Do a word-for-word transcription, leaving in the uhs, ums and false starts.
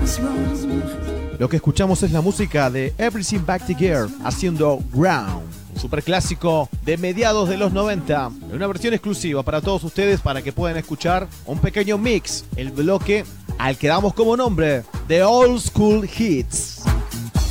Lo que escuchamos es la música de Everything Back Together haciendo Ground, un superclásico de mediados de los noventa, en una versión exclusiva para todos ustedes para que puedan escuchar un pequeño mix, el bloque al que damos como nombre The Old School Hits.